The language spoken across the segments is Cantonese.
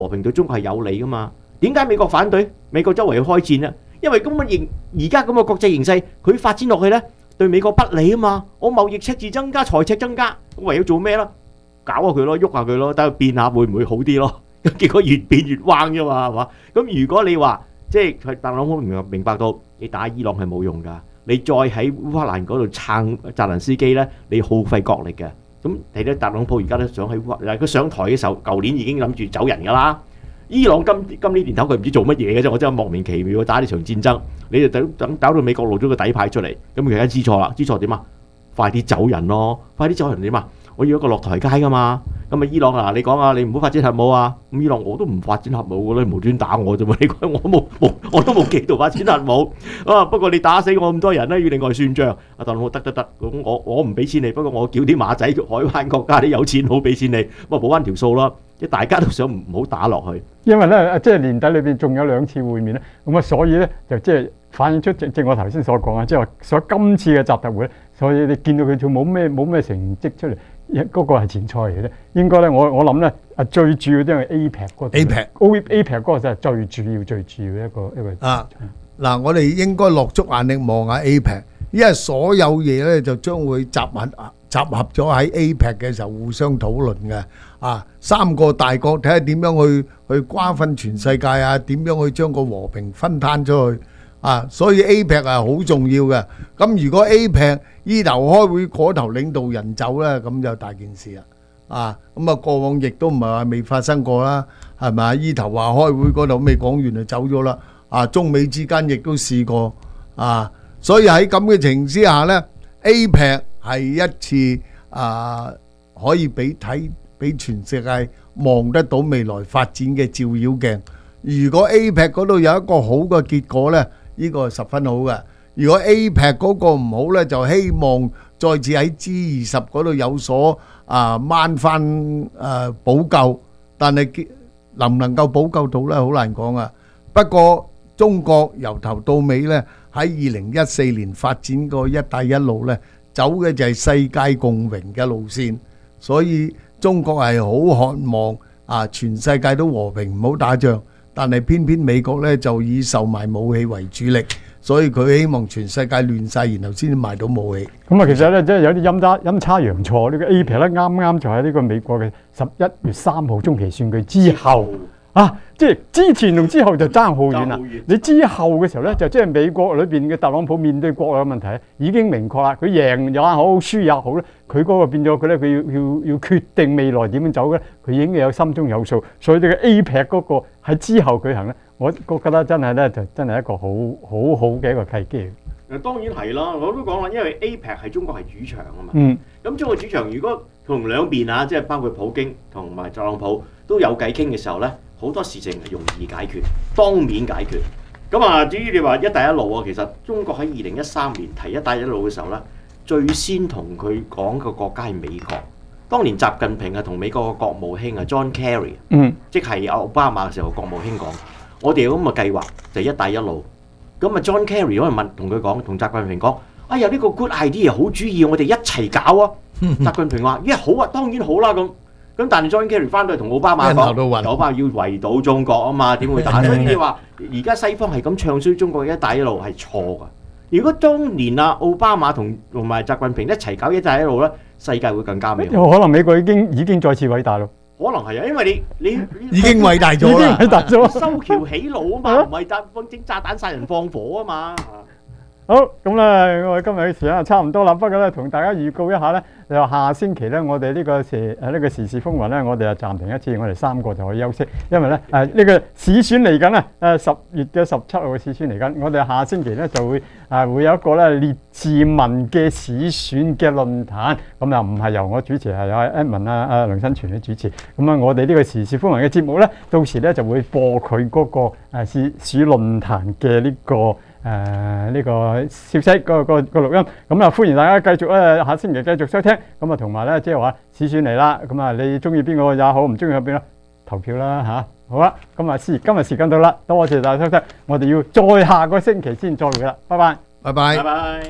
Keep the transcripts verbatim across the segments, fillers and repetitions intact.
和平對中國係有利噶嘛？點解美國反對？美國周圍要開戰咧？因為咁嘅形而家咁嘅國際形勢，佢發展落去咧，對美國不利啊嘛！我貿易赤字增加，財赤增加，我唯有做咩啦？搞下佢咯，喐下佢咯，等佢變下會唔會好啲咯？結果越變越彎啫嘛，係嘛？咁如果你話即係特朗普明明白到你打伊朗係冇用㗎，你再喺烏克蘭嗰度撐澤連斯基咧，你耗費國力嘅。咁你睇特朗普而家都想喺烏克蘭，佢上台嘅時候，舊年已經諗住走人㗎啦。伊朗今今年年頭佢唔知做乜嘢嘅啫，我真係莫名其妙打呢場戰爭，你就等等搞到美國露咗個底牌出嚟，咁佢而家知錯啦，知錯點啊？快啲走人咯，快啲走人點啊？我要一個落台階㗎嘛。咁啊，伊朗啊，你講啊，你唔好發展核武啊。咁伊朗我都唔發展核武㗎啦，無端打我啫嘛。你講我冇冇，我都冇企圖發展核武啊。不過你打死我咁多人咧，要另外算賬。阿特朗普得得得，咁我我唔俾錢你，不過我叫啲馬仔海灣國家啲有錢好俾錢你，咁啊補翻條數啦。即係大家都想唔好打落去。 因為咧，即係年底裏邊仲有兩次會面咧，咁啊，所以咧就即係反映出正正我頭先所講啊，即係話所以今次嘅習特會咧，所以你見到佢仲冇咩冇咩成績出嚟。嗰個係前菜嚟嘅啫，應該咧，我我諗咧，啊最主要都係 A P E C 嗰個 A P E C，A P E C 嗰個就係最主要最主要一個一個啊嗱，我哋應該落足眼力望下 A P E C，因為所有嘢咧就將會集合集合咗喺 A P E C 嘅時候互相討論嘅啊，三個大國睇下點樣去去瓜分全世界啊，點樣去將個和平分攤出去。啊，所以 A P E C 係好重要嘅。咁如果 A P E C 依頭開會嗰頭領導人走咧，咁就大件事啦。啊，咁啊過往亦都唔係話未發生過啦，係咪啊？依頭話開會嗰度未講完就走咗啦。啊，中美之間亦都試過。啊，所以喺咁嘅情形之下咧 ，A P E C 係一次啊可以俾睇俾全世界望得到未來發展嘅照妖鏡。如果 A P E C 嗰度有一個好嘅結果咧，呢個係十分好嘅。如果 A P E C 嗰個唔好呢，就希望再次喺 G 二十嗰度有所啊掹翻誒補救，但係能唔能夠補救到呢？好難講啊。不過中國由頭到尾呢，喺二零一四年發展個一帶一路呢，走嘅就係世界共榮嘅路線，所以中國係好渴望啊全世界都和平，唔好打仗。但係偏偏美國咧就以售賣武器為主力，所以佢希望全世界亂晒，然後先至賣到武器。 咁啊，其實咧即係有啲陰差陰差陽錯，呢個 A P E C 咧啱啱就喺呢個美國嘅十一月三號中期選舉之後啊，即係之前同之後就爭好遠啦。你之後嘅時候咧，就即係美國裏邊嘅特朗普面對國內嘅問題已經明確啦。佢贏也好，輸也好咧，佢嗰個變咗佢咧，佢要要要決定未來點樣走咧，佢已經有心中有數。所以呢個 A P E C 嗰個喺之後舉行咧，我覺得真係咧就真係一個好好好嘅一個契機。 誒當然係啦，我都講啦，因為 A P E C 係中國係主場啊嘛。 嗯。咁中國主場如果同兩邊啊，即係包括普京同埋特朗普都有偈傾嘅時候咧，好多事情係容易解決，當面解決。咁啊，至於你話一帶一路啊，其實中國喺二零一三年提一帶一路嘅時候咧，最先同佢講嘅國家係美國。當年習近平係同美國嘅國務卿啊 John Kerry， 嗯，即係奧巴馬嘅時候國務卿講，我哋有咁嘅計劃就係一帶一路。咁啊 John Kerry 可能問同佢講，同習近平講，哎呀呢個 good idea 好主意，我哋一齊搞啊！習近平話：，咦好啊，當然好啦咁。咁但係 John Kerry 翻到去同奧巴馬講，奧巴馬要圍堵中國啊嘛，點會打？所以你話而家西方係咁唱衰中國嘅一帶一路係錯㗎。如果當年啊奧巴馬同同埋習近平一齊搞一帶一路咧，世界會更加美好。 可能美國已經已經再次偉大咯。 可能係啊，因為你你已經偉大咗啦， 已經偉大咗， 修橋起路啊嘛，唔係炸整炸彈殺人放火啊嘛。 好，咁咧，我哋今日嘅時間差唔多啦。不過咧，同大家預告一下咧，就下星期咧，我哋呢個時誒呢個時事風雲咧，我哋就暫停一次，我哋三個就可以休息，因為咧誒呢個市選嚟緊啦，誒十月嘅十七號嘅市選嚟緊，我哋下星期咧就會誒會有一個咧列治文嘅市選嘅論壇，咁又唔係由我主持，係由 Edmond 啊啊梁新全嘅主持。咁啊，我哋呢個時事風雲嘅節目咧，到時咧就會播佢嗰個誒市選論壇嘅呢個。誒呢、呃這個消息個個個錄音，咁啊歡迎大家繼續咧下星期繼續收聽，咁啊同埋咧即係話市選嚟啦，咁啊你中意邊個也好，唔中意邊啦，投票啦嚇、啊，好啦，咁啊時今日時間到啦，多謝大家收聽，我哋要再下個星期先再會啦，拜拜， 拜拜， 拜拜。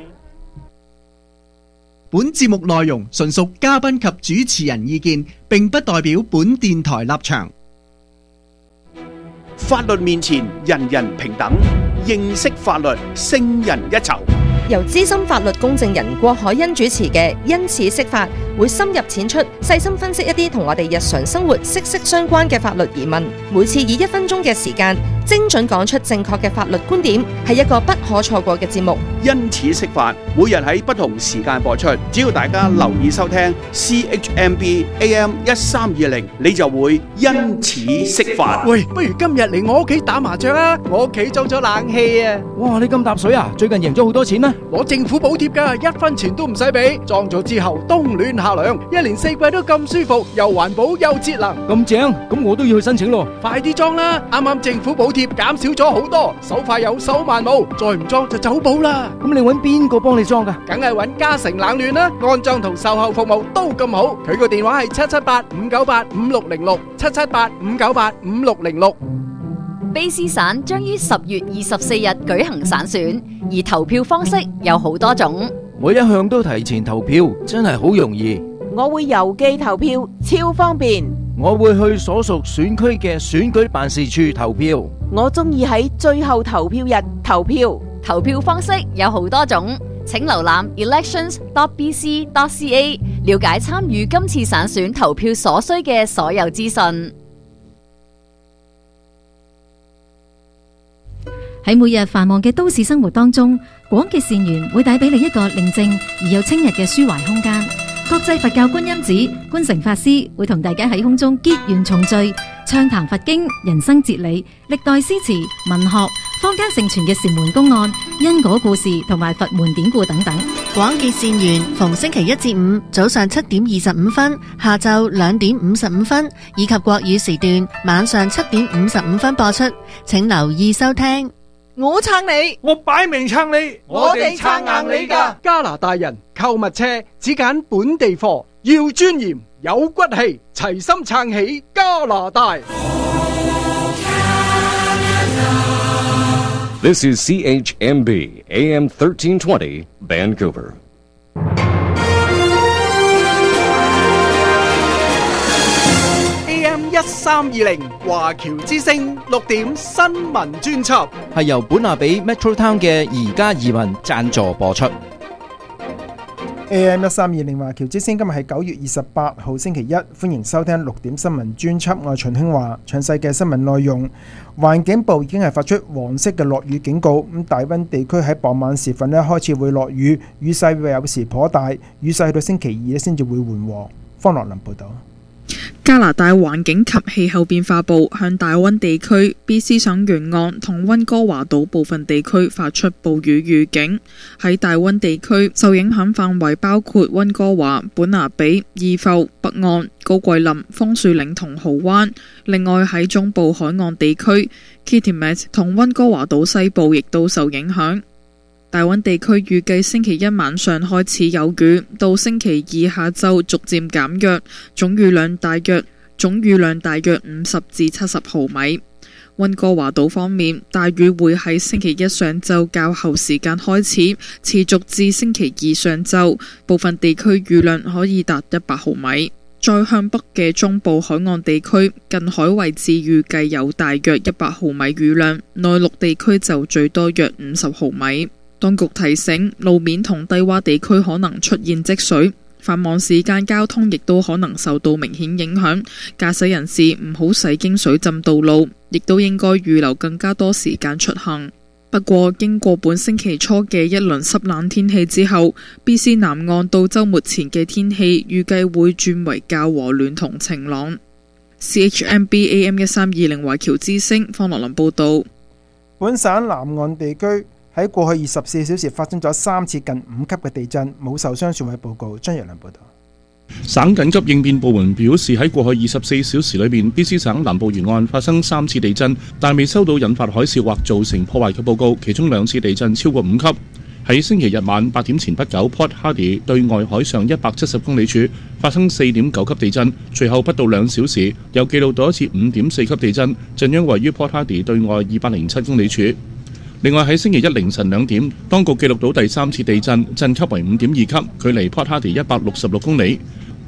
本節目內容純屬嘉賓及主持人意見，並不代表本電台立場。 法律面前人人平等，認識法律勝人一籌。 由資深法律公證人郭海欣主持嘅《因此釋法》，會深入淺出，細心分析一啲同我哋日常生活息息相關嘅法律疑問。每次以一分鐘嘅時間，精準講出正確嘅法律觀點，係一個不可錯過嘅節目。 因此釋法，每日喺不同時間播出，只要大家留意收聽 C H M B A M 一三二零，你就會因此釋法。 喂，不如今日嚟我屋企打麻雀啊！我屋企裝咗冷氣啊！ 哇，你咁搭水啊？最近贏咗好多錢咩？ 攞政府補貼㗎，一分錢都唔使俾。裝咗之後冬暖夏涼，一年四季都咁舒服，又環保又節能。 咁正，咁我都要去申請咯。 快啲裝啦！啱啱政府補貼減少咗好多，手快有手慢冇，再唔裝就走寶啦。 咁你揾邊個幫你裝㗎？ 梗係揾嘉誠冷暖啦，安裝同售後服務都咁好。佢個電話係七七八五九八五六零六，七七八五九八五六零六。 卑詩省將於十月二十四日舉行省選，而投票方式有好多種。 我一向都提前投票，真係好容易。 我會郵寄投票，超方便。 我會去所屬選區嘅選舉辦事處投票。 我中意喺最後投票日投票。 投票方式有好多種，請瀏覽 elections dot b c dot c a 了解參與今次省選投票所需嘅所有資訊。 喺每日繁忙嘅都市生活當中，廣結善緣會帶俾你一個寧靜而又清逸嘅抒懷空間。國際佛教觀音寺觀誠法師會同大家喺空中結緣重聚，暢談佛經、人生哲理、歷代詩詞、文學、坊間盛傳嘅禪門公案、因果故事同埋佛門典故等等。 廣結善緣逢星期一至五早上七點二十五分、下晝兩點五十五分以及國語時段晚上七點五十五分播出，請留意收聽。 我撐你， 我擺明撐你， 我哋撐硬你㗎。 加拿大人購物車只揀本地貨，要尊嚴有骨氣，齊心撐起加拿大。 This is C H M B A M thirteen twenty Vancouver. A M 一三二零華僑之聲六點新聞專輯， 係由本拿比 Metro Town 嘅而家移民贊助播出。 A M 一三二零華僑之聲今日係九月二十八號星期一，歡迎收聽六點新聞專輯。我係秦興華，詳細嘅新聞內容。環境部已經係發出黃色嘅落雨警告，咁大溫地區喺傍晚時分咧開始會落雨，雨勢會有時頗大，雨勢去到星期二咧先至會緩和。方樂林報導。 加拿大環境及氣候變化部向大溫地區、B C 省沿岸同溫哥華島部分地區發出暴雨預警。喺大溫地區，受影響範圍包括溫哥華、本拿比、義埠、北岸、高桂林、楓樹嶺同蠔灣。另外喺中部海岸地區 Kitimat 同溫哥華島西部亦都受影響。大溫地區預計星期一晚上開始有雨，到星期二下晝逐漸減弱，總雨量大約總雨量大約五十至七十毫米。溫哥華島方面，大雨會喺星期一上晝較後時間開始，持續至星期二上晝，部分地區雨量可以達一百毫米。再向北嘅中部海岸地區，近海位置預計有大約一百毫米雨量，內陸地區就最多約五十毫米。當局提醒，路面同低洼地區可能出現積水，繁忙時間交通亦都可能受到明顯影響。駕駛人士唔好駛經水浸道路，亦都應該預留更加多時間出行。不過，經過本星期初嘅一輪濕冷天氣之後 ，B C 南岸到週末前嘅天氣預計會轉為較和暖同晴朗。C H M B A M 一三二零華僑之聲方樂林報導。 本省南岸地區喺過去二十四小時發生咗三次近五級嘅地震，冇受傷損毀報告。張若良報導。 省緊急應變部門表示，喺過去二十四小時裏面 ，B C 省南部沿岸發生三次地震，但未收到引發海嘯或造成破壞嘅報告，其中兩次地震超過五級。喺星期日晚八點前不久 ，Port Hardy 對外海上一百七十公里處發生四點九級地震，隨後不到兩小時又記錄到一次五點四級地震，震央位於 Port Hardy 對外二百零七公里處。另外喺星期一凌晨兩點，當局記錄到第三次地震，震級為五點二級，距離 Port Hardy 一百六十六公里。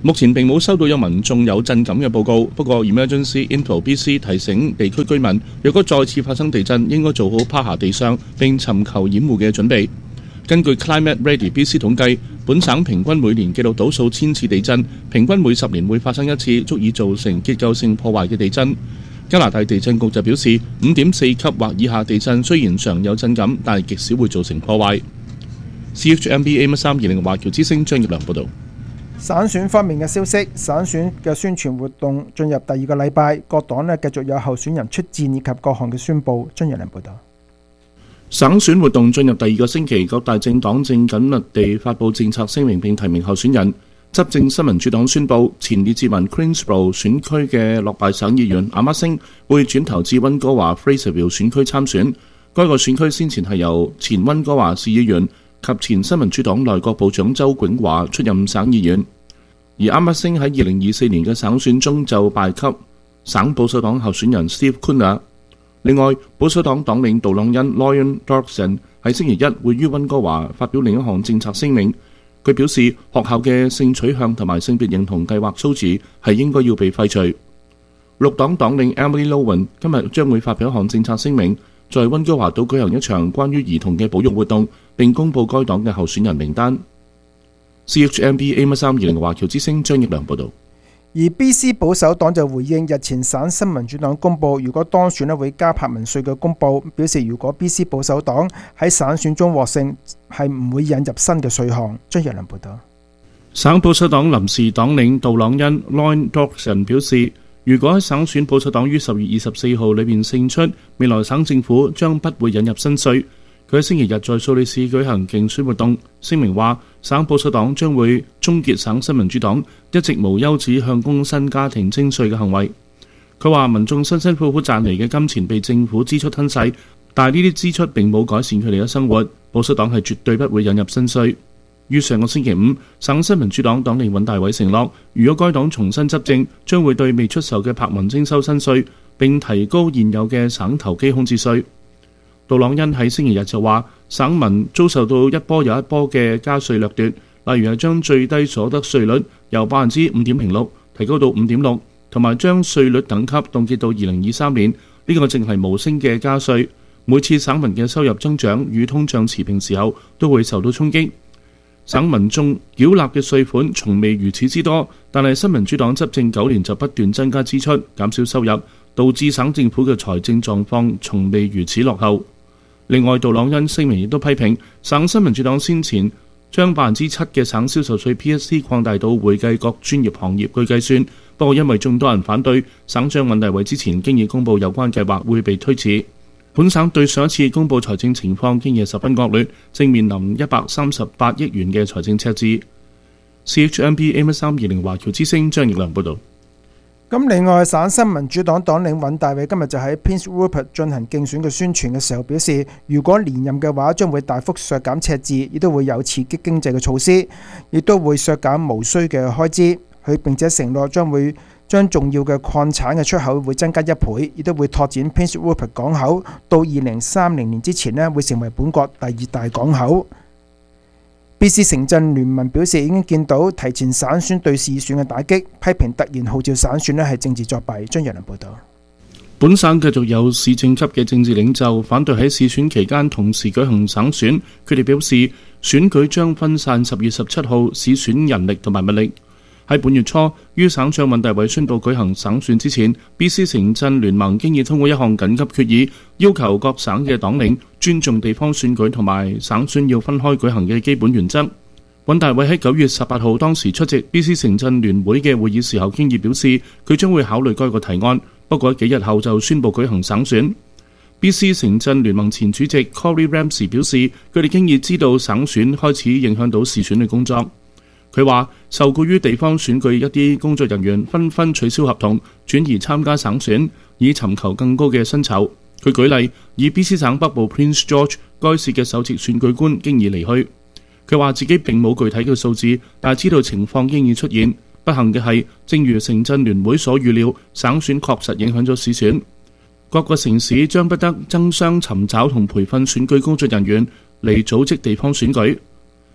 目前並冇收到有民眾有震感嘅報告，不過 Emergency Info B C 提醒地區居民，若果再次發生地震，應該做好趴下地上並尋求掩護嘅準備。根據 Climate Ready B C 統計，本省平均每年記錄到數千次地震，平均每十年會發生一次足以造成結構性破壞嘅地震。加拿大地震局就表示，五點四級或以下地震雖然常有震感，但係極少會造成破壞。C H M B A M 三二零華僑之聲張業良報導。 省選方面嘅消息，省選嘅宣傳活動進入第二個禮拜，各黨呢繼續有候選人出戰以及各項嘅宣佈。張業良報導。 省選活動進入第二個星期，各大政黨正緊密地發布政策聲明並提名候選人。執政新民主黨宣布，前列治文 Queensborough 選區嘅落敗省議員阿馬星會轉投至溫哥華 Fraserville 選區參選。該個選區先前係由前溫哥華市議員及前新民主黨內閣部長周炯華出任省議員，而阿馬星喺二零二四年嘅省選中就敗給省保守黨候選人 Steve Kuna。另外，保守黨黨領杜朗恩 Loyne Dorsett 喺星期一會於溫哥華發表另一項政策聲明。佢表示，學校嘅性取向同埋性別認同計劃措辭係應該要被廢除。綠黨黨領 Emily Lowen 今日將會發表一項政策聲明，在溫哥華島舉行一場關於兒童嘅保育活動，並公佈該黨嘅候選人名單。C H M B A M 三二零華僑之聲張業良報導。 而 B C 保守黨就回應日前省新民主黨公佈，如果當選咧會加柏文稅嘅公佈，表示如果 B C 保守黨喺省選中獲勝，係唔會引入新嘅稅項。張業良報導。 省保守黨臨時黨領杜朗恩 Loyne Dorsett 表示，如果喺省選保守黨於十月二十四號裏面勝出，未來省政府將不會引入新稅。佢喺星期日在蘇黎世舉行競選活動，聲明話省保守黨將會終結省新民主黨一直無休止向工薪家庭徵稅嘅行為。佢話民眾辛辛苦苦賺嚟嘅金錢被政府支出吞噬，但係呢啲支出並冇改善佢哋嘅生活。保守黨係絕對不會引入新稅。於上個星期五，省新民主黨黨領尹大偉承諾，如果該黨重新執政，將會對未出售嘅柏文徵收新稅，並提高現有嘅省投機空置稅。杜朗恩喺星期日就話，省民遭受到一波又一波嘅加稅掠奪，例如係將最低所得稅率由百分之五點零六提高到五點六，同埋將稅率等級凍結到二零二三年。呢、這個淨係無聲嘅加稅，每次省民嘅收入增長與通脹持平時候，都會受到衝擊。省民眾繳納嘅稅款從未如此之多，但係新民主黨執政九年就不斷增加支出，減少收入，導致省政府嘅財政狀況從未如此落後。另外，杜朗恩聲明亦都批評省新民主黨先前將百分之七嘅省銷售稅 P S T 擴大到會計各專業行業據計算，不過因為眾多人反對，省長尹大偉之前經已公佈有關計劃會被推遲。本省對上一次公佈財政情況經已十分惡劣，正面臨一百三十八億元嘅財政赤字。C H M B A M 三二零華僑之聲張業良報導。 咁另外，省新民主黨黨領尹大偉今日就喺 Prince Rupert 進行競選嘅宣傳嘅時候表示，如果連任嘅話，將會大幅削減赤字，亦都會有刺激經濟嘅措施，亦都會削減無需嘅開支。佢並且承諾將會將重要嘅礦產嘅出口會增加一倍，亦都會拓展 Prince Rupert 港口，到二零三零年之前呢，會成為本國第二大港口。B C 城鎮聯盟表示已經見到提前省選對市選嘅打擊，批評突然號召省選呢係政治作弊。張陽良報導。 本省繼續有市政級嘅政治領袖反對喺市選期間同時舉行省選，佢哋表示選舉將分散十月十七號市選人力同埋物力。喺本月初，於省長尹大偉宣布舉行省選之前 ，B C 城鎮聯盟經已通過一項緊急決議，要求各省嘅黨領尊重地方選舉同埋省選要分開舉行嘅基本原則。尹大偉喺九月十八號當時出席 B C 城鎮聯會嘅會議時候，經已表示佢將會考慮該個提案，不過幾日後就宣布舉行省選。B C 城鎮聯盟前主席 Corey Ramsey 表示，佢哋經已知道省選開始影響到市選嘅工作。佢話受雇於地方選舉一啲工作人員紛紛取消合同，轉移參加省選，以尋求更高嘅薪酬。佢舉例，以 B C 省北部 Prince George 該市嘅首席選舉官經已離去。佢話自己並冇具體嘅數字，但係知道情況經已出現。不幸嘅係，正如城鎮聯會所預料，省選確實影響咗市選。各個城市將不得爭相尋找同培訓選舉工作人員嚟組織地方選舉。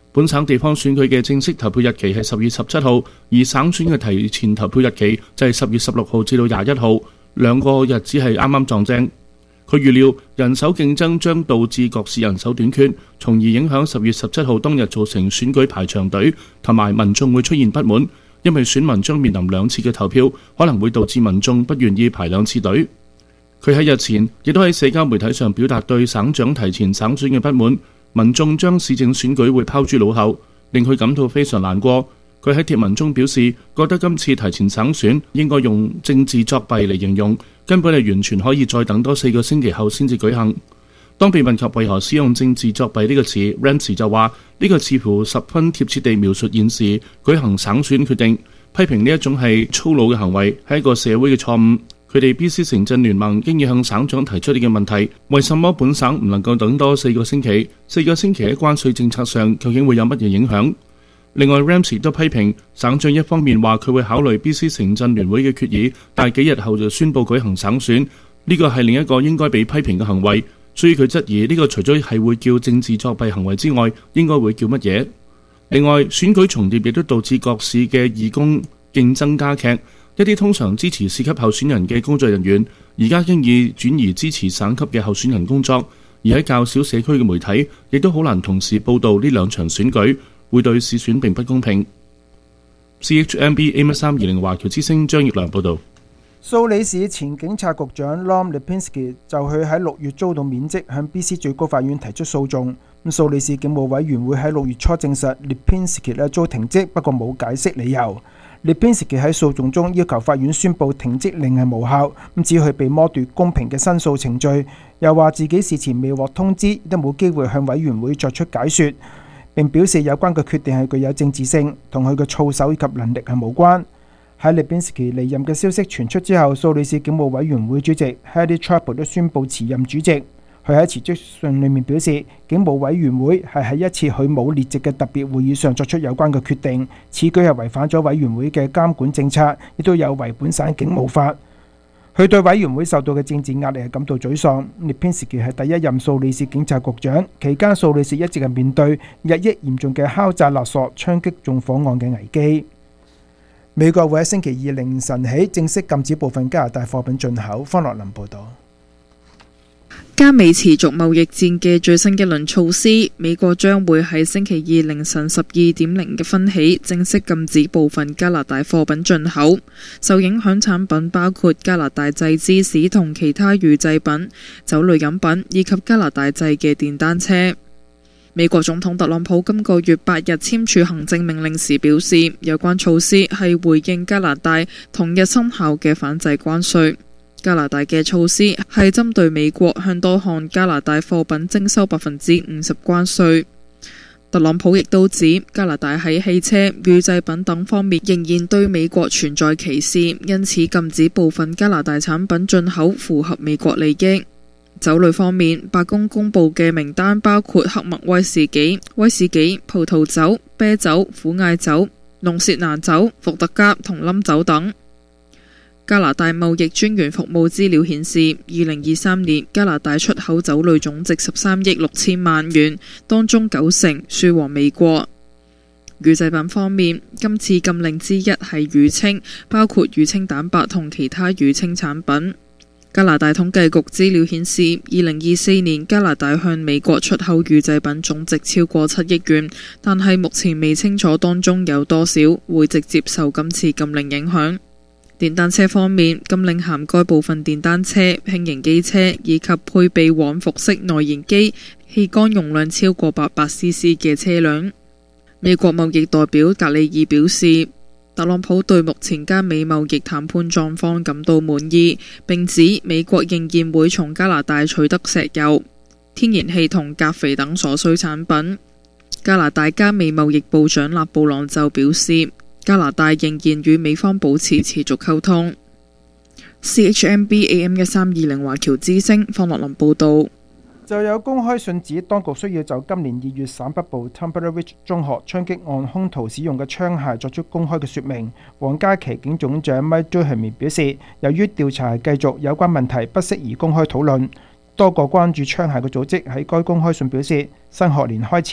本省地方選舉嘅正式投票日期係十月十七號，而省選嘅提前投票日期就係十月十六號至到廿一號，兩個日子係啱啱撞正。佢預料人手競爭將導致各市人手短缺，從而影響十月十七號當日造成選舉排長隊，同埋民眾會出現不滿，因為選民將面臨兩次嘅投票，可能會導致民眾不願意排兩次隊。佢喺日前亦都喺社交媒體上表達對省長提前省選嘅不滿，民眾將市政選舉會拋諸腦後，令佢感到非常難過。佢喺貼文中表示，覺得今次提前省選應該用政治作弊嚟形容，根本係完全可以再等多四個星期後先至舉行。當被問及為何使用政治作弊呢個詞 ，Ramsey 就話呢個似乎十分貼切地描述現時舉行省選決定，批評呢一種係粗魯嘅行為，係一個社會嘅錯誤。佢哋 B C 城鎮聯盟經已向省長提出呢個問題，為什麼本省唔能夠等多四個星期？四個星期喺關稅政策上究竟會有乜嘢影響？另外 Ramsey 都批評省長一方面話佢會考慮 B C 城鎮聯會嘅決議，但係幾日後就宣佈舉行省選，呢個係另一個應該被批評嘅行為。所以佢質疑呢個除咗係會叫政治作弊行為之外，應該會叫乜嘢？另外選舉重疊亦都導致各市嘅義工競爭加劇。一啲通常支持市級候選人嘅工作人員，而家經已轉移支持省級嘅候選人工作，而喺較少社區嘅媒體，亦都好難同時報導呢兩場選舉，會對市選並不公平。C H M B A M 一三二零華僑之聲張奕良報導。 蘇里市前警察局長 Lom Lipinski 就佢喺六月遭到免職，向 B C 最高法院提出訴訟。咁蘇里市警務委員會喺六月初證實 Lipinski 咧遭停職，不過冇解釋理由。Lipinski 喺訴訟中要求法院宣布停職令係無效，咁指佢被剝奪公平嘅申訴程序，又話自己事前未獲通知，亦都冇機會向委員會作出解說，並表示有關嘅決定係具有政治性，同佢嘅操守以及能力係無關。喺 Lipinski 離任嘅消息傳出之後，蘇里市警務委員會主席 Hedy Trapp 都宣布辭任主席。佢喺辭職信裏面表示，警務委員會係喺一次佢冇列席嘅特別會議上作出有關嘅決定，此舉係違反咗委員會嘅監管政策，亦都有違本省警務法。佢對委員會受到嘅政治壓力係感到沮喪。Lipinski 係第一任蘇里市警察局長，期間蘇里市一直係面對日益嚴重嘅敲詐勒索、槍擊縱火案嘅危機。美國會喺星期二凌晨起正式禁止部分加拿大貨品進口。方樂林報導。 加美持續貿易戰嘅最新一輪措施，美國將會喺星期二凌晨十二點零嘅分起正式禁止部分加拿大貨品進口。受影響產品包括加拿大製芝士同其他乳製品、酒類飲品以及加拿大製嘅電單車。美國總統特朗普今個月八日簽署行政命令時表示，有關措施係回應加拿大同日生效嘅反制關稅。加拿大嘅措施係針對美國向多項加拿大貨品徵收百分之五十關稅。特朗普亦都指加拿大喺汽車、乳製品等方面仍然對美國存在歧視，因此禁止部分加拿大產品進口符合美國利益。酒類方面，白宮公布嘅名單包括黑麥威士忌、威士忌、葡萄酒、啤酒、苦艾酒、龍舌蘭酒、伏特加同冧酒等。加拿大貿易專員服務資料顯示，二零二三年加拿大出口酒類總值十三億六千萬元，當中九成輸往美國。乳製品方面，今次禁令之一係乳清，包括乳清蛋白同其他乳清產品。加拿大統計局資料顯示，二零二四年加拿大向美國出口乳製品總值超過七億元，但係目前未清楚當中有多少會直接受今次禁令影響。電單車方面，禁令涵蓋部分電單車、輕型機車以及配備往復式內燃機、氣缸容量超過八百 C C 嘅車輛。美國貿易代表格里爾表示，特朗普對目前加美貿易談判狀況感到滿意，並指美國仍然會從加拿大取得石油、天然氣同鉀肥等所需產品。加拿大加美貿易部長勒布朗就表示，加拿大仍然與美方保持持續溝通。C H M B A M 一三二零華僑之聲方樂林報導。 就有公開信指，當局需要就今年二月省北部 Temple Ridge 中學槍擊案兇徒使用嘅槍械作出公開嘅說明。皇家騎警總長 Mike Duhamel 表示，由於調查繼續，有關問題不適宜公開討論。多個關注槍械嘅組織喺該公開信表示，新學年開始，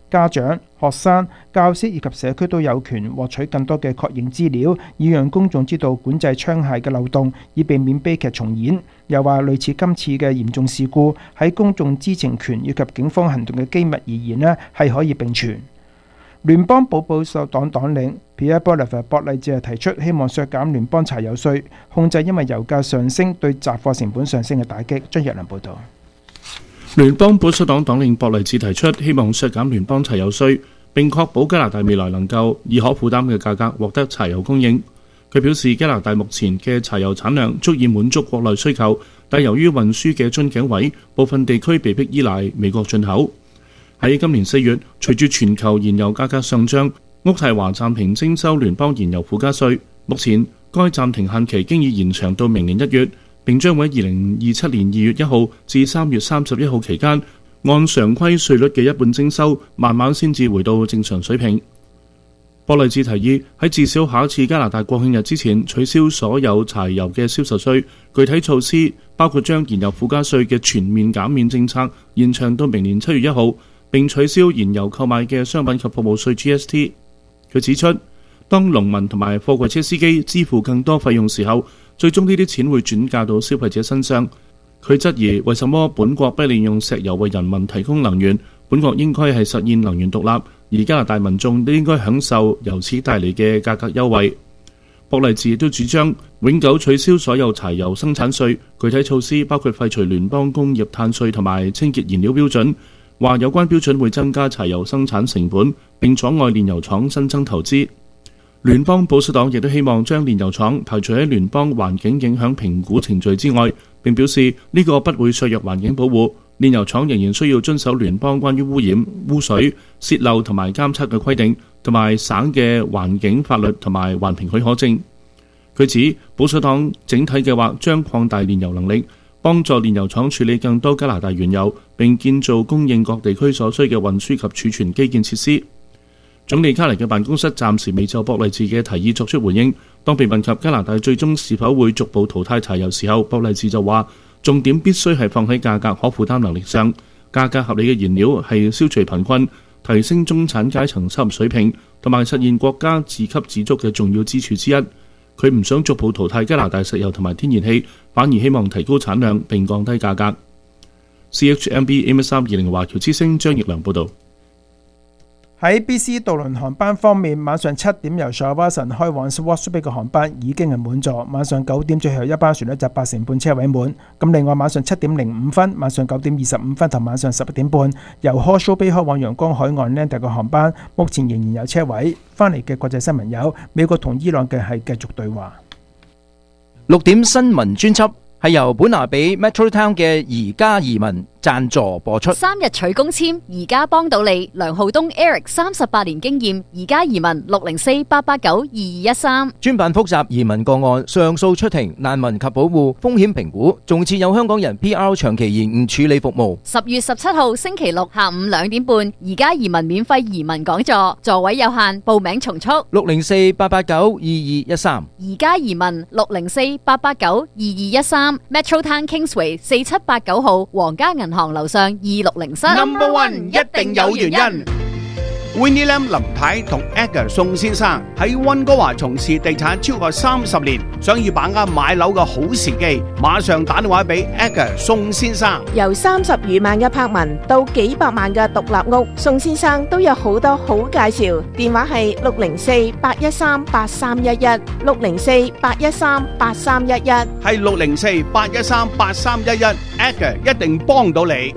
家長、學生、教師以及社區都有權獲取更多嘅確認資料，以讓公眾知道管制槍械嘅漏洞，以避免悲劇重演。又話類似今次嘅嚴重事故，喺公眾知情權以及警方行動嘅機密而言呢，係可以並存。聯邦保保守黨黨領 Pierre Poilievre 博勵治係提出希望削減聯邦柴油稅，控制因為油價上升對雜貨成本上升嘅打擊。張若良報導。 聯邦保守黨黨領博勵治提出希望削減聯邦柴油稅，並確保加拿大未來能夠以可負擔嘅價格獲得柴油供應。佢表示加拿大目前嘅柴油產量足以滿足國內需求，但由於運輸嘅樽頸位，部分地區被迫依賴美國進口。喺今年四月，隨住全球燃油價格上漲，渥太華暫停徵收聯邦燃油附加稅。目前該暫停限期經已延長到明年一月，並將會喺二零二七年二月一號至三月三十一號期間，按常規稅率嘅一半徵收，慢慢先至回到正常水平。博勵治提議喺至少下一次加拿大國慶日之前取消所有柴油嘅銷售稅，具體措施包括將燃油附加稅嘅全面減免政策延長到明年七月一號，並取消燃油購買嘅商品及服務稅 G S T。佢指出，當農民同埋貨櫃車司機支付更多費用時候，最終呢啲錢會轉嫁到消費者身上。佢質疑為什麼本國不利用石油為人民提供能源，本國應該係實現能源獨立，而加拿大民眾都應該享受由此帶嚟嘅價格優惠。博勵治亦都主張永久取消所有柴油生產稅，具體措施包括廢除聯邦工業碳稅同埋清潔燃料標準。話有關標準會增加柴油生產成本，並阻礙煉油廠新增投資。聯邦保守黨亦都希望將煉油廠排除喺聯邦環境影響評估程序之外，並表示呢個不會削弱環境保護。煉油廠仍然需要遵守聯邦關於污染、污水、泄漏同埋監測嘅規定，同埋省嘅環境法律同埋環評許可證。佢指保守黨整體計劃將擴大煉油能力，幫助煉油廠處理更多加拿大原油，並建造供應各地區所需嘅運輸及儲存基建設施。總理卡尼嘅辦公室暫時未就博勵治嘅提議作出回應。當被問及加拿大最終是否會逐步淘汰柴油時候，博勵治就話：重點必須係放喺價格可負擔能力上，價格合理嘅燃料係消除貧困、提升中產階層收入水平同埋實現國家自給自足嘅重要支柱之一。佢唔想逐步淘汰加拿大石油同埋天然氣，反而希望提高產量並降低價格。C H M B A M 三二零華僑之聲張奕良報導。 喺 B C 渡輪航班方面，晚上七點由 Shawson 開往 Swansea 嘅航班已經係滿座，晚上九點最後一班船呢就八成半車位滿。咁另外晚上七點零五分、晚上九點二十五分同晚上十一點半由 Horseshoe Bay 開往陽光海岸 Lander 嘅航班，目前仍然有車位。翻嚟嘅國際新聞有美國同伊朗嘅係繼續對話。 六點新聞專輯係由本拿比 Metro Town 嘅宜家移民贊助播出。 三日取公簽，宜家幫到你。梁浩東 Eric 三十八年經驗，宜家移民六零四八八九二二一三。 專辦複雜移民個案、上訴出庭、難民及保護、風險評估，仲設有香港人 P R 長期延誤處理服務。 十月十七號星期六下午兩點半，宜家移民免費移民講座，座位有限，報名從速。 六零四八八九二二一三。 宜家移民六零四八八九二二一三。Metro Town Kingsway 四七八九號皇家銀行樓上二六零室。 Number One 一定有原因。Winnie Lam 林太同 Edgar 宋先生喺溫哥華從事地產超過三十年，想要把握買樓嘅好時機，馬上打電話俾 Edgar 宋先生。 由三十餘萬嘅柏文到幾百萬嘅獨立屋，宋先生都有好多好介紹。電話係六零四八一三八三一一，六零四八一三八三一一， 係六零四八一三八三一一 ，Edgar 一定幫到你。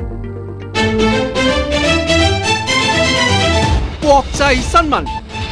國際新聞。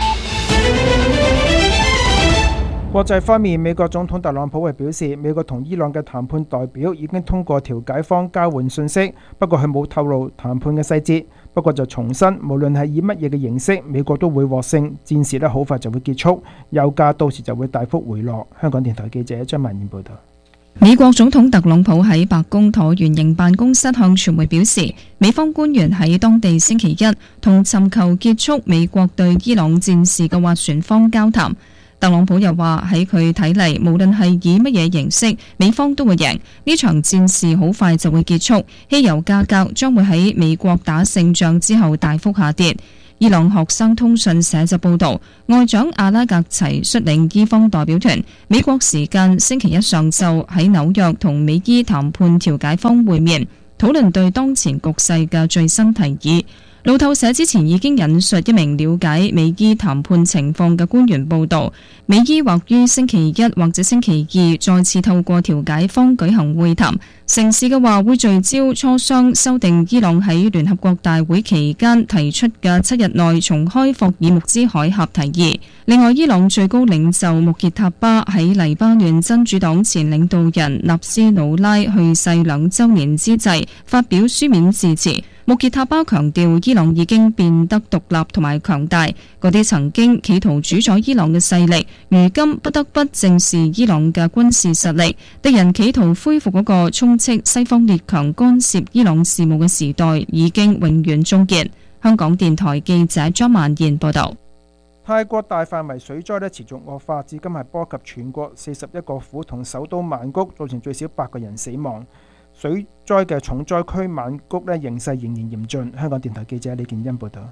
國際方面，美國總統特朗普係表示，美國同伊朗嘅談判代表已經通過調解方交換信息，不過佢冇透露談判嘅細節。不過就重申，無論係以乜嘢嘅形式，美國都會獲勝，戰事呢好快就會結束，油價到時就會大幅回落。香港電台記者張曼燕報道。 美國總統特朗普喺白宮橢圓形辦公室向傳媒表示，美方官員喺當地星期一同尋求結束美國對伊朗戰事嘅斡旋方交談。 特朗普又話喺佢睇嚟，無論係以乜嘢形式，美方都會贏。呢場戰事好快就會結束，汽油價格將會喺美國打勝仗之後大幅下跌。伊朗學生通訊社就報道，外長阿拉格齊率領伊方代表團，美國時間星期一上晝喺紐約同美伊談判調解方會面，討論對當前局勢嘅最新提議。路透社之前已經引述一名了解美伊談判情況嘅官員報道，美伊或於星期一或者星期二再次透過調解方舉行會談，成事嘅話會聚焦磋商修訂伊朗喺聯合國大會期間提出嘅七日內重開霍爾木茲海峽提議。另外，伊朗最高領袖穆傑塔巴喺黎巴嫩真主黨前領導人納斯魯拉去世兩週年之際發表書面致辭。穆傑塔巴強調，伊朗已經變得獨立同埋強大，嗰啲曾經企圖主宰伊朗嘅勢力，如今不得不正視伊朗嘅軍事實力。敵人企圖恢復嗰個充斥西方列強干涉伊朗事務嘅時代，已經永遠終結。香港電台記者張曼燕報道。 泰國大範圍水災咧持續惡化，至今係波及全國四十一個府同首都曼谷，造成最少八個人死亡。水災嘅重災區曼谷咧形勢仍然嚴峻。香港電台記者李建欣報道。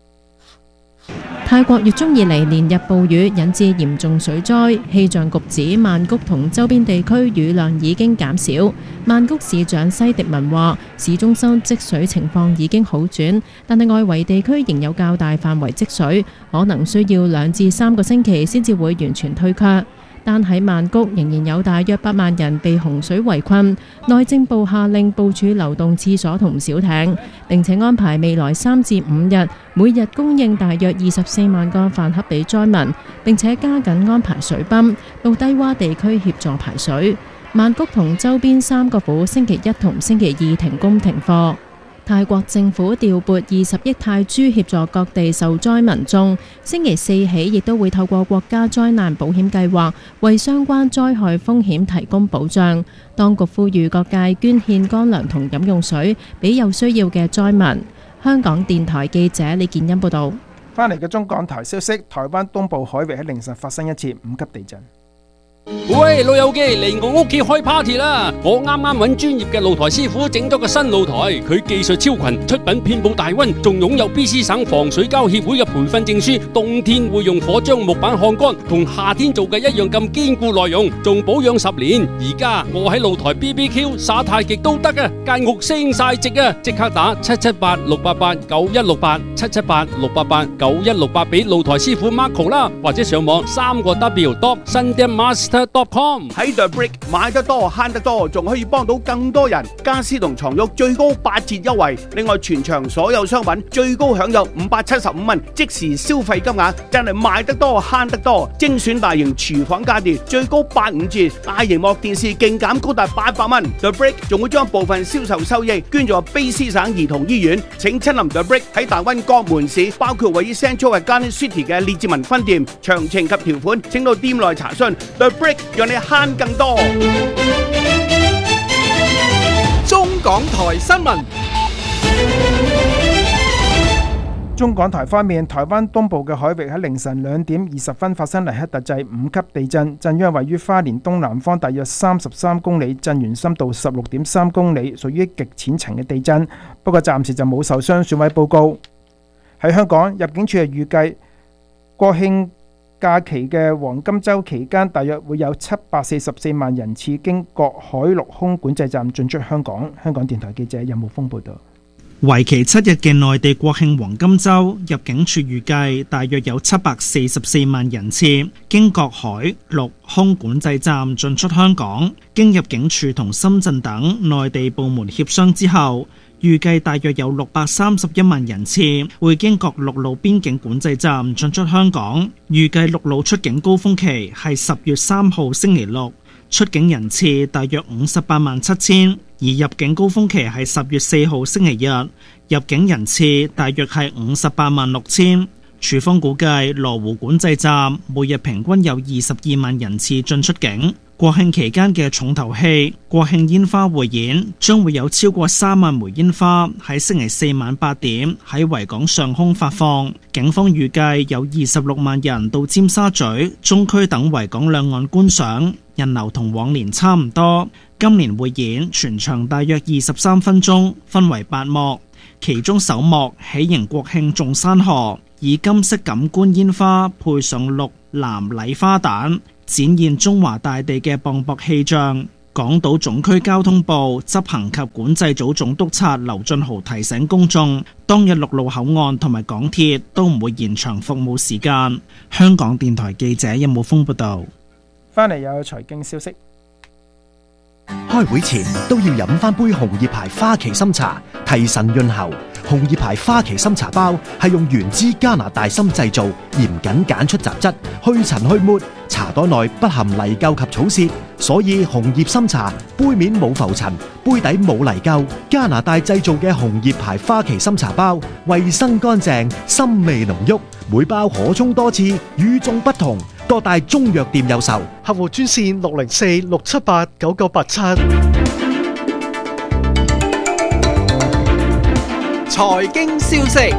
泰國月中以嚟連日暴雨，引致嚴重水災。氣象局指曼谷同周邊地區雨量已經減少。曼谷市長西迪文話，市中心積水情況已經好轉，但係外圍地區仍有較大範圍積水，可能需要兩至三個星期先至會完全退卻。但喺曼谷仍然有大約八萬人被洪水圍困，內政部下令部署流動廁所同小艇，並且安排未來三至五日每日供應大約二十四萬個飯盒俾災民，並且加緊安排水泵到低洼地區協助排水。曼谷同周邊三個府星期一同星期二停工停課。泰國政府調撥二十億泰銖協助各地受災民眾，星期四起亦都會透過國家災難保險計劃為相關災害風險提供保障。當局呼籲各界捐獻乾糧同飲用水俾有需要嘅災民。香港電台記者李建欣報道。 翻嚟嘅中港台消息，台灣東部海域喺凌晨發生一次五級地震。 喂，老友記嚟我屋企開 party 啦！我啱啱揾專業嘅露台師傅整咗個新露台，佢技術超群，出品遍佈大溫，仲擁有 B C 省防水膠協會嘅培訓證書。冬天會用火將木板烘乾，同夏天做嘅一樣咁堅固耐用，仲保養十年。而家我喺露台 B B Q 耍太極都得啊！間屋升晒值啊！即刻打七七八六八八九一六八七七八六八八九一六八俾露台師傅 Marco 啦，或者上網三個 W dot sundaemaster dot com。 喺 The Brick 買得多慳得多，仲可以幫到更多人。家私同床褥最高八折優惠，另外全場所有商品最高享有五百七十五蚊即時消費金額，真係買得多慳得多。精選大型廚房家電最高八五折，大螢幕電視勁減高達八百蚊。The Brick 仲會將部分銷售收益捐助卑詩省兒童醫院。請親臨 The Brick 喺大溫各門市，包括位於 Central Garden City 嘅列治文分店。詳情及條款請到店內查詢。The Brick 讓你慳更多。 中港台新聞。 中港台方面，台灣東部嘅海域喺凌晨兩點二十分發生黎克特制五級地震，震央位於花蓮東南方大約三十三公里，震源深度十六點三公里，屬於極淺層嘅地震。不過暫時就冇受傷損毀報告。喺香港，入境處係預計國慶假期嘅黃金週期間，大約會有七百四十四萬人次經各海陸空管制站進出香港。香港電台記者任浩峰報導。 為期七日嘅內地國慶黃金週，入境處預計大約有七百四十四萬人次經各海陸空管制站進出香港。經入境處同深圳等內地部門協商之後，預計大約有六百三十一萬人次會經各陸路邊境管制站進出香港。預計陸路出境高峰期係十月三號星期六，出境人次大約五十八萬七千。而入境高峰期係十月四號星期日，入境人次大約係五十八萬六千。處方估計羅湖管制站每日平均有二十二萬人次進出境。 國慶期間嘅重頭戲國慶煙花匯演將會有超過三萬枚煙花喺星期四晚八點喺維港上空發放。警方預計有二十六萬人到尖沙咀、中區等維港兩岸觀賞，人流同往年差唔多。今年匯演全場大約二十三分鐘，分為八幕，其中首幕喜迎國慶眾山河，以金色感官煙花配上綠藍禮花彈，展現中華大地嘅磅礴氣象。港島總區交通部執行及管制組總督察劉俊豪提醒公眾，當日陸路口岸同埋港鐵都唔會延長服務時間。香港電台記者任武峰報道。 翻嚟有財經消息。 開會前都要飲翻杯紅葉牌花旗參茶，提神潤喉。紅葉牌花旗參茶包係用原汁加拿大參製造，嚴謹揀出雜質，去塵去沫，茶袋內不含泥垢及草屑，所以紅葉參茶杯面冇浮塵，杯底冇泥垢。加拿大製造嘅紅葉牌花旗參茶包，衛生乾淨，參味濃郁，每包可沖多次，與眾不同。各大中藥店有售，客戶專線六零四六七八九九八七。 財經消息。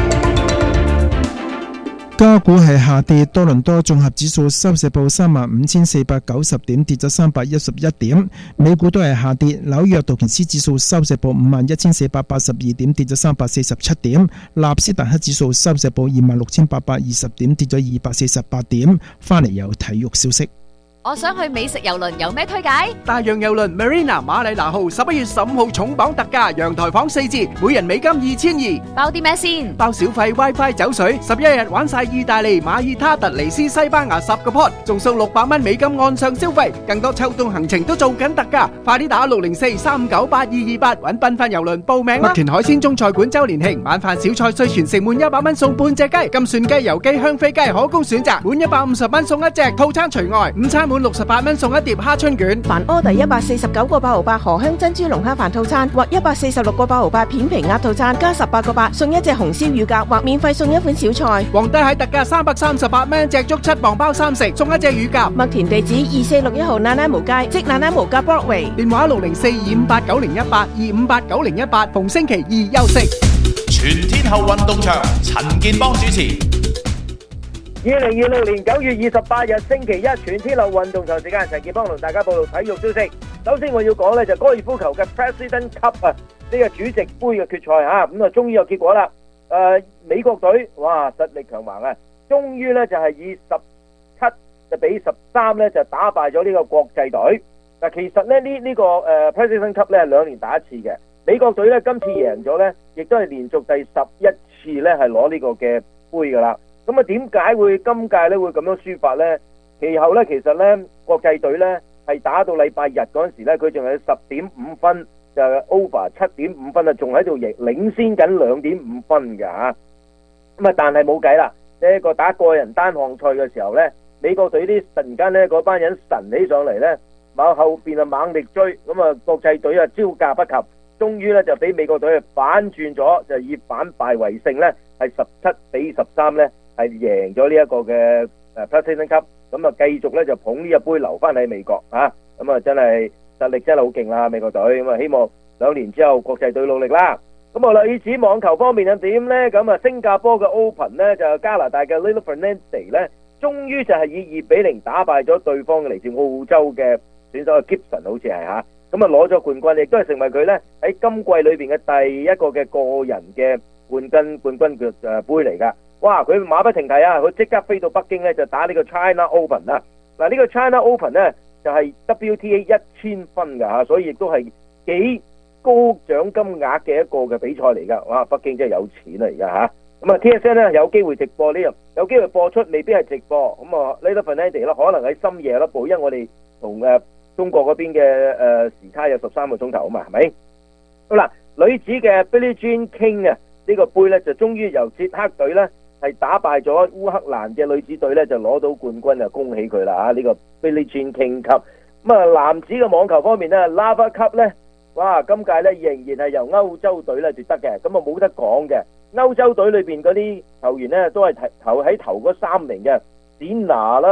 加股係下跌，多倫多綜合指數收市報三萬五千四百九十點，跌咗三百一十一點。美股都係下跌，紐約道瓊斯指數收市報五萬一千四百八十二點，跌咗三百四十七點。納斯達克指數收市報二萬六千八百二十點，跌咗二百四十八點。翻嚟有體育消息。 我想去美食遊輪，有咩推介？ 大洋遊輪 Marina 馬里拿號十一月十五號重磅特價，陽台房四折，每人美金二千二。 包啲咩先？ 包小費、WiFi、酒水，十一日玩晒意大利、馬爾他、突尼斯、西班牙十個 port， 仲送六百蚊美金岸上消費，更多秋冬行程都做緊特價，快啲打六零四三九八二二八揾繽紛遊輪報名啦！麥田海鮮中菜館周年慶，晚飯小菜稅全城滿一百蚊送半隻雞，金蒜雞、油雞、香飛雞可供選擇，滿一百五十蚊送一隻，套餐除外，午餐滿六十八蚊送一碟蝦春卷。 凡order一百四十九個八毫八荷香珍珠龍蝦飯套餐，或一百四十六個八毫八片皮鴨套餐，加十八個八送一隻紅燒乳鴿，或免費送一款小菜。 皇帝蟹特價三百三十八蚊一隻，足七磅包三食，送一隻乳鴿。 麥田地址二四六一號那拉無街，即那拉無街 Broadway。 電話六零四二五八九零一八二五八九零一八，逢星期二休息。 全天候運動場，陳健邦主持。 二零二六年九月二十八日星期一，全天候運動場時間，陳健邦同大家報道體育消息。首先我要講呢就高爾夫球嘅 President Cup 啊，呢個主席杯嘅決賽吓，咁啊終於有結果啦。誒，美國隊哇實力強橫啊，終於呢就係以十七就比十三呢就打敗咗呢個國際隊。嗱，其實咧呢呢個誒 President Cup 咧係兩年打一次嘅，美國隊呢今次贏咗呢，亦都係連續第十一次呢係攞呢個嘅杯噶啦。咁啊，點解會今屆咧會咁樣輸法呢？其後咧，其實咧國際隊咧係打到禮拜日嗰陣時咧，佢仲係十點五分就 over 七點五分啊，仲喺度贏領先緊兩點五分㗎嚇。咁啊，但係冇計啦，呢一個打個人單項賽嘅時候咧，美國隊啲突然間咧嗰班人神起上嚟咧，往後邊啊猛力追，咁啊國際隊啊招架不及，終於咧就俾美國隊啊反轉咗，就以反敗為勝咧，係十七比十三咧。係贏咗呢一個嘅誒 President Cup，咁啊繼續咧就捧呢一杯留翻喺美國嚇，咁啊真係實力真係好勁啦美國隊，咁啊希望兩年之後國際隊努力啦。咁啊女子網球方面又點呢？咁啊新加坡嘅 Open 呢，就加拿大嘅 Lily Fernandez 呢，終於就係以二比零打敗咗對方嘅嚟自澳洲嘅選手嘅 Gibson， 好似係嚇，咁啊攞咗冠軍，亦都係成為佢呢喺今季裏邊嘅第一個嘅個人嘅冠軍冠軍嘅誒杯嚟㗎。哇！佢馬不停蹄啊！佢即刻飛到北京咧，就打呢個 China Open 啦。嗱，呢個 China Open 咧就係 W T A 一千分㗎嚇，所以亦都係幾高獎金額嘅一個嘅比賽嚟㗎。哇！北京真係有錢啊而家嚇。咁啊 T S N 咧有機會直播呢樣，有機會播出，未必係直播。咁啊 Lily Fernandez 咧可能喺深夜咯播，因為我哋同誒中國嗰邊嘅誒時差有十三個鐘頭啊嘛，係咪？好啦，女子嘅 Billie Jean King 啊，呢個杯咧就終於由捷克隊咧。係打敗咗烏克蘭嘅女子隊咧，就攞到冠軍啊！恭喜佢啦嚇！呢個 Billie Jean King Cup。咁啊，男子嘅網球方面咧 ，Laver Cup 咧，哇！今屆咧仍然係由歐洲隊咧奪得嘅，咁啊冇得講嘅。歐洲隊裏邊嗰啲球員咧都係投喺頭嗰三名嘅，展拿啦、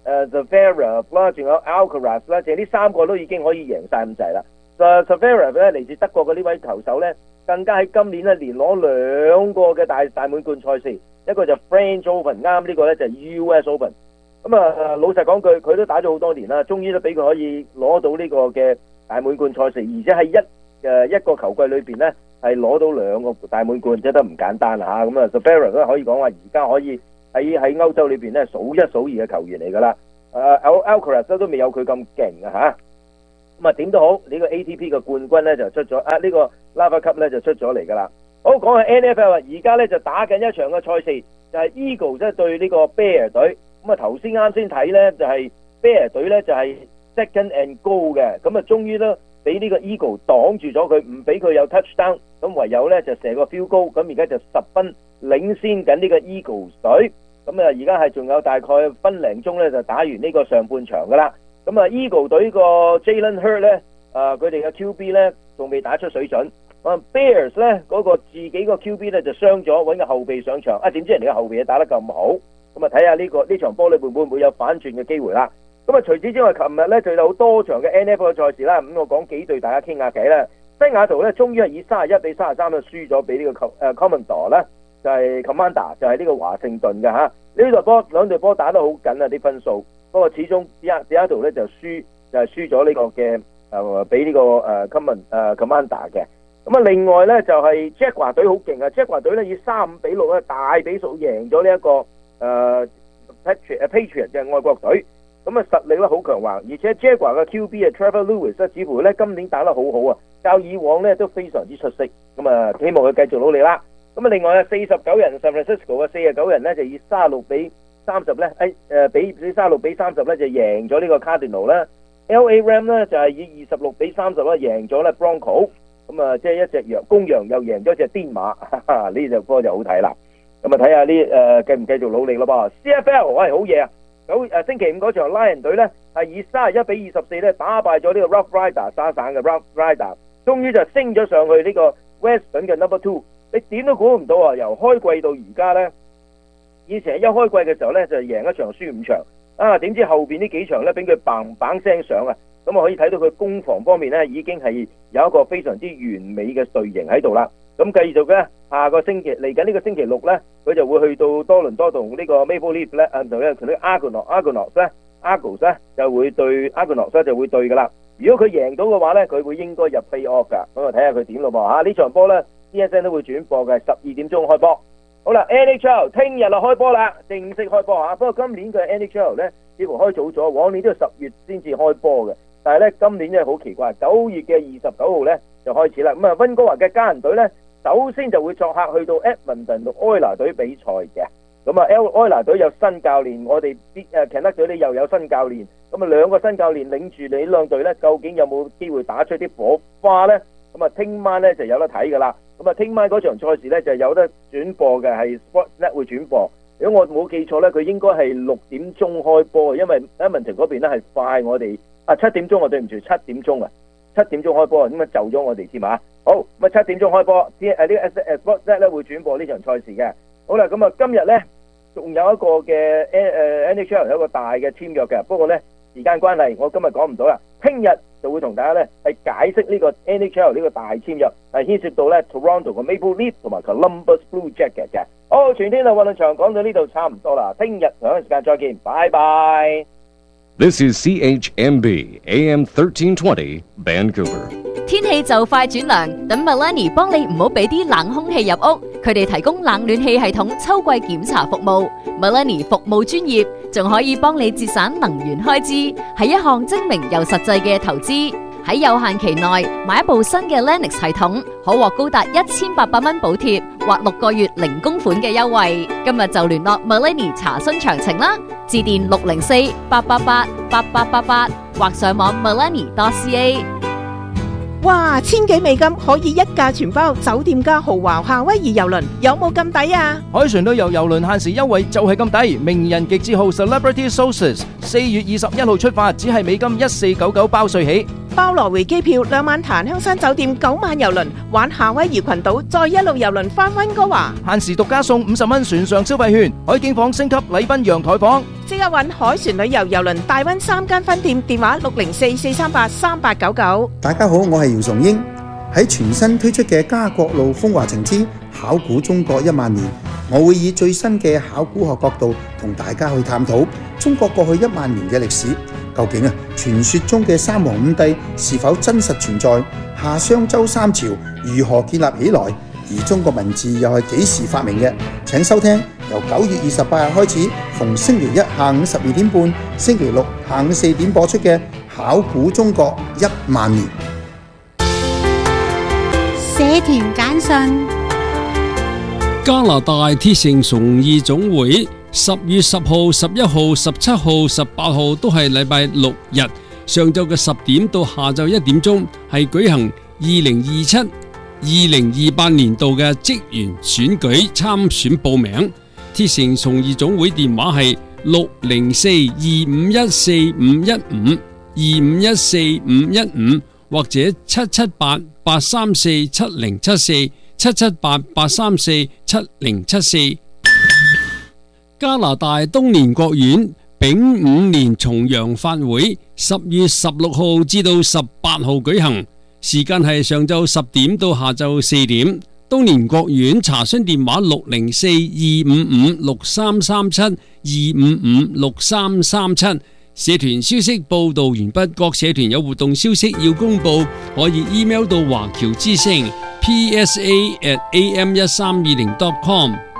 誒 Zverev 啦，仲有 Alcaraz 啦，就係呢三個都已經可以贏晒咁滯啦。誒 Zverev 咧嚟自德國嘅呢位球手咧，更加喺今年咧連攞兩個嘅大大滿貫賽事，一個就 French Open， 啱呢個咧就係 U S Open。咁啊，老實講句，佢都打咗好多年啦，終於都俾佢可以攞到呢個嘅大滿貫賽事，而且喺一誒一個球季裏邊咧係攞到兩個大滿貫，真係得唔簡單啦嚇。咁啊 Zverev 都可以講話，而家可以喺喺歐洲裏邊咧數一數二嘅球員嚟㗎啦。誒 Alcaraz 都未有佢咁勁啊嚇。咁啊點都好，呢個 A T P 嘅冠軍咧就出咗，啊呢個 Laver Cup 咧就出咗嚟㗎啦。好，講下 N F L 啊，而家咧就打緊一場嘅賽事，就係 Eagles 即係對呢個 Bear 隊。咁啊頭先啱先睇咧就係 Bear 隊咧就係 second and goal 嘅，咁啊終於咧俾呢個 Eagle 擋住咗佢，唔俾佢有 touchdown，咁唯有咧就射個 field goal，咁而家就十分領先緊呢個 Eagles 隊。咁啊而家係仲有大概分零鐘咧就打完呢個上半場噶啦。咁啊 Eagle 隊個 Jalen Hurts 咧，啊佢哋嘅 Q B 咧仲未打出水準。啊 Bears 咧嗰個自己個 Q B 咧就傷咗，揾個後備上場，啊點知人哋嘅後備打得咁好？咁啊睇下呢個呢場波裏邊會唔會有反轉嘅機會啦？咁啊除此之外，琴日咧就有好多場嘅 N F L 嘅賽事啦。咁我講幾隊大家傾下偈啦。西雅圖咧終於係以三十一比三十三就輸咗俾呢個誒 Commodore 啦，就係 Commander 就係呢個華盛頓嘅嚇。呢隊波兩隊波打得好緊啊啲分數，不過始終西西雅圖咧就輸就係輸咗呢個嘅誒俾呢個誒 Command 誒 Commander 嘅。咁啊另外咧就係 Jaguar 隊好勁啊 ，Jaguar 隊咧以三五比六咧大比數贏咗呢一個。誒 Patriot Patriot 嘅外國隊，咁啊實力咧好強橫，而且 Jaguar 嘅 Q B 啊 Trevor Lewis 咧，似乎咧今年打得好好啊，較以往咧都非常之出色，咁啊希望佢繼續努力啦。咁啊另外啊四十九人 San Francisco 嘅四十九人咧就以三十六比三十咧，誒誒比比三十六比三十咧就贏咗呢個 Cardinal 啦。L A Ram 咧就係以二十六比三十咧贏咗咧 Bronco， 咁啊即係一隻羊公羊又贏咗隻癲馬，呢隻波就好睇啦。咁啊睇下呢誒繼唔繼續努力咯噃 ，C F L 喂好嘢啊！九誒星期五嗰場 Lion 隊咧係以三十一比二十四咧打敗咗呢個 Rough Rider 沙省嘅 Rough Rider， 終於就升咗上去呢個 Western 嘅 Number Two。你點都估唔到啊！由開季到而家咧，以前一開季嘅時候咧就贏一場輸五場，啊點知後邊呢幾場咧俾佢砰砰聲上啊！咁啊可以睇到佢攻防方面咧已經係有一個非常之完美嘅隊形喺度啦。咁繼續咧，下個星期嚟緊呢個星期六咧，佢就會去到多倫多同呢個 Maple Leaf 咧，啊同咧同啲 Argonauts Argonauts 咧 Argos 咧就會對 Argonauts 咧就會對噶啦。如果佢贏到嘅話咧，佢會應該入 Playoff 噶。咁啊睇下佢點咯噃嚇。呢場波咧 ，C S N 都會轉播嘅，十二點鐘開波。好啦 ，N H L 聽日就開波啦，正式開波嚇。不過今年嘅 N H L 咧似乎開早咗，往年都係十月先至開波嘅。但係咧今年真係好奇怪，九月嘅二十九號咧就開始啦。咁啊溫哥華嘅家人隊咧，首先就會作客去到 Edmonton 同愛拿隊比賽嘅。咁啊 L 愛拿隊有新教練，我哋啲誒 Canucks 隊咧又有新教練。咁啊兩個新教練領住你兩隊咧，究竟有冇機會打出啲火花咧？咁啊聽晚咧就有得睇㗎啦。咁啊聽晚嗰場賽事咧就有得轉播嘅，係 Sportsnet 會轉播。如果我冇記錯咧，佢應該係六點鐘開波，因為 Edmonton 嗰邊咧係快我哋啊七點鐘，我對唔住七點鐘啊，七點鐘開波，咁啊就咗我哋添啊。好，咁啊七點鐘開波，啲誒呢個 Sportsnet 咧會轉播呢場賽事嘅。好啦，咁啊今日咧仲有一個嘅誒 N H L 有一個大嘅簽約嘅，不過咧時間關係，我今日講唔到啦。聽日就會同大家咧係解釋呢個 N H L 呢個大簽約，係牽涉到咧 Toronto 嘅 Maple Leaf 同埋 Columbus Blue Jacket 嘅。好，全天候運動場講到呢度差唔多啦，聽日同一時間再見，拜拜。 This is C H M B A M thirteen twenty Vancouver。 天氣就快轉涼，等 Melanie 幫你唔好俾啲冷空氣入屋。佢哋提供冷暖氣系統秋季檢查服務。Melanie 服務專業，仲可以幫你節省能源開支，係一項精明又實際嘅投資。喺有限期內買一部新嘅 Lennox 系統，可獲高達一千八百蚊補貼或六個月零供款嘅優惠。今日就聯絡 Melanie 查詢詳情啦，致電六零四八八八八八八八或上網 melanie dot c a。 哇，千幾美金可以一價全包，酒店加豪華夏威夷郵輪，有冇咁抵啊？ 海船旅遊郵輪限時優惠就係咁抵，名人極致號 Celebrity Sources 四月二十一號出發，只係美金一四九九包稅起。 包來回機票，兩晚檀香山酒店，九晚郵輪玩夏威夷群島，再一路郵輪翻溫哥華。 限時獨家送五十蚊船上消費券，海景房升級禮賓陽台房。 即刻揾海船旅遊郵輪大溫三間分店，電話六零四四三八三八九九。 大家好，我係姚崇英。喺全新推出嘅家國路風華情之考古中國一萬年，我會以最新嘅考古學角度同大家去探討中國過去一萬年嘅歷史。究竟啊，傳說中嘅三皇五帝是否真實存在？夏商周三朝如何建立起來？而中國文字又係幾時發明嘅？請收聽由九月二十八日開始，逢星期一下午十二點半、星期六下午四點播出嘅《考古中國一萬年》。 社團簡訊。 加拿大鐵城崇義總會十月十號、十一號、十七號、十八號都係禮拜六日，上晝嘅十點到下晝一點鐘係舉行二零二七、二零二八年度嘅職員選舉參選報名。鐵城崇義總會電話係六零四二五一四五一五二五一四五一五或者七七八八三四七零七四七七八八三四七零七四。加拿大東年國院丙午年重陽法會十月十六號至到十八號舉行，時間係上晝十點到下晝四點。東年國院查詢電話六零四二五五六三三七二五五六三三七。社團消息報道完畢，各社團有活動消息要公布，可以 email 到華僑之聲 P S A at A M 一三二零 dot com。